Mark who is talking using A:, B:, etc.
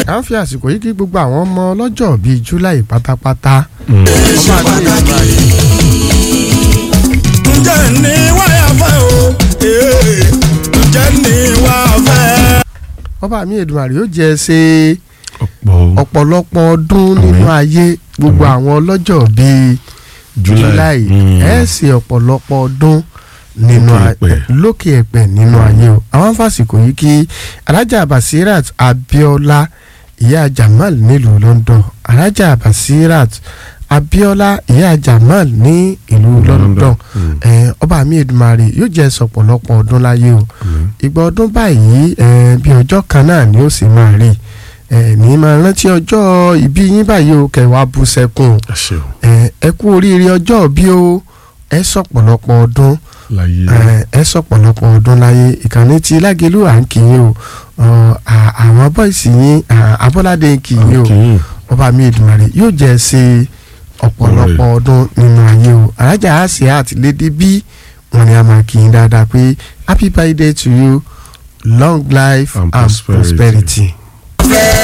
A: à ń fi àsìkò yìí kí gbogbo àwọn ọmọ ọlọ́jọ́ bíi July pátápátá.
B: ǹjẹ́ ní wáyà fẹ́ o ǹjẹ́ ní wáyà fẹ́.
A: ọba mi Èdùmàrè yóò jẹ́ ṣe ọ̀pọ̀lọpọ̀ ọdún nínú ayé gbogbo àwọn ọlọ́jọ́ bíi July ẹ̀ ṣe ọ̀pọ̀lọpọ̀ ọdún nínú lókè ẹ̀pẹ̀ nínú ayé o. àwọn fásitì yìí kí Alhaja Basirat Abiola ìyá Jamal nílùú London, Alhaja Basirat Abiola ìyá Jamal ní ìlú London. ọba mi Èdùmàrè yóò jẹ́ sọ̀pọ̀lọpọ̀ ọdún láyé o. ìgbà ọdún báyìí bí ọjọ́ kan náà ni ó sì máa rí ní máa rántí ọjọ́ ìbí yín báyìí o kẹwàá bú sẹ́kùn ẹ kú oríire ọjọ́ bí o ẹ sọ̀pọ̀lọpọ̀ ọdún ẹ sọ̀pọ̀lọpọ̀ ọdún láyé. ìkànnì tí Lágelú à ń kì í o àwọn bọ́ìsì yín Abọ́ládé ń kì í o. ọba mi Èdùmàrè yóò jẹ́ ṣe ọ̀pọ̀lọpọ̀ ọdún nínú ayé o. Alhaja Asiat Lady B wọn ni a máa kì í dáadáa pé happy birthday to you, long life and prosperity.